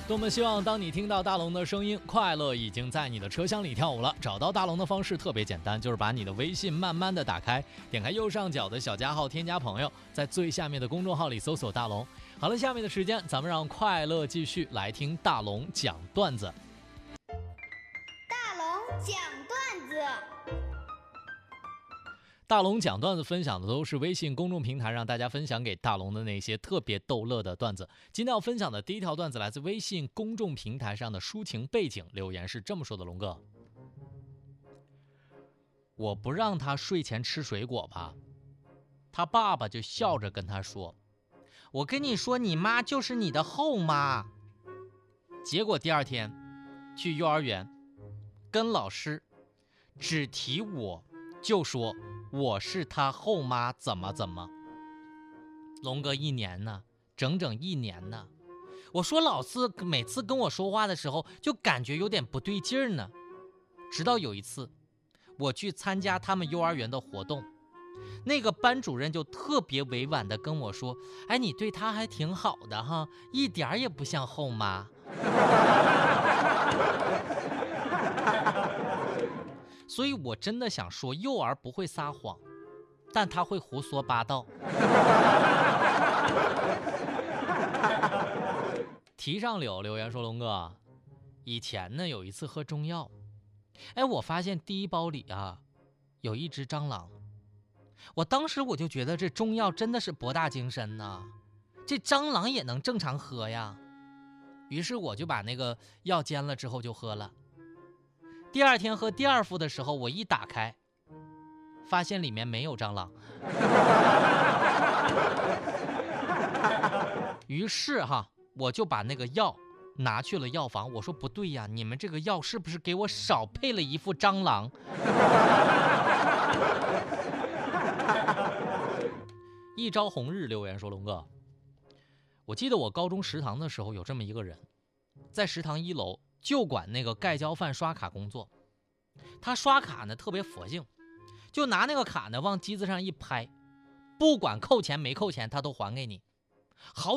多么希望当你听到大龙的声音，快乐已经在你的车厢里跳舞了。找到大龙的方式特别简单，就是把你的微信慢慢的打开，点开右上角的小加号添加朋友，在最下面的公众号里搜索大龙。好了，下面的时间咱们让快乐继续来听大龙讲段子。 大龙讲段子。 大龙讲段子分享的都是微信公众平台让大家分享给大龙的那些特别逗乐的段子。今天要分享的第一条段子来自微信公众平台上的抒情背景留言，是这么说的：龙哥，我不让他睡前吃水果吧，他爸爸就笑着跟他说，我跟你说你妈就是你的后妈。结果第二天去幼儿园跟老师只提我就说我是他后妈怎么。龙哥1年呢，整整1年呢。我说老师每次跟我说话的时候就感觉有点不对劲儿呢。直到有一次我去参加他们幼儿园的活动，那个班主任就特别委婉的跟我说，哎，你对他还挺好的哈，一点也不像后妈。所以我真的想说，幼儿不会撒谎，但他会胡说八道。提上柳留言说，龙哥，以前呢有一次喝中药，我发现第一包里啊有一只蟑螂。我当时我就觉得这中药真的是博大精深呐，这蟑螂也能正常喝呀。于是我就把那个药煎了之后就喝了。第二天喝第二副的时候，我一打开发现里面没有蟑螂。于是我就把那个药拿去了药房，我说不对呀，你们这个药是不是给我少配了一副蟑螂？一朝红日留言说，龙哥，我记得我高中食堂的时候有这么一个人，在食堂1楼就管那个盖浇饭刷卡工作。他刷卡呢特别佛性，就拿那个卡呢往机子上一拍，不管扣钱没扣钱他都还给你。好